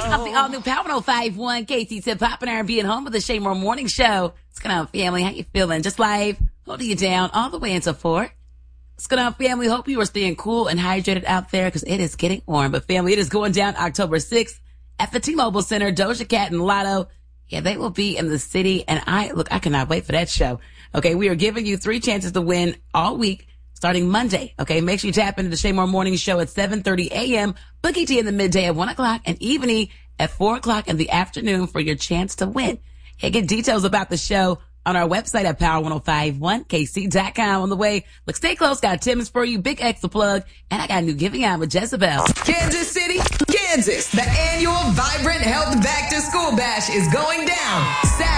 Of the all-new Power 105.1 KC Tip Hop and R&B and home of the Shay Moore Morning Show. What's going on, family? How you feeling? Just live, holding you down all the way until 4. What's going on, family? Hope you are staying cool and hydrated out there because it is getting warm. But, family, it is going down October 6th at the T-Mobile Center. Doja Cat and Lotto. Yeah, they will be in the city. And I cannot wait for that show. Okay, we are giving you 3 chances to win all week. Starting Monday, okay? Make sure you tap into the Shay Moore Morning Show at 7:30 a.m., Boogie T in the midday at 1 o'clock, and Evening at 4 o'clock in the afternoon for your chance to win. Hey, get details about the show on our website at power1051kc.com. On the way, look, stay close. Got Timmons for you, Big X to plug, and I got a new giving out with Jezebel. Kansas City, Kansas. The annual Vibrant Health Back to School Bash is going down Saturday.